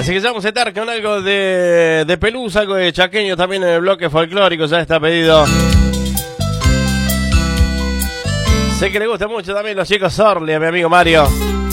Así que ya vamos a estar con algo de Pelusa, algo de chaqueño también en el bloque folclórico, ya está pedido. Sé que le gusta mucho también los chicos Orly, a mi amigo Mario.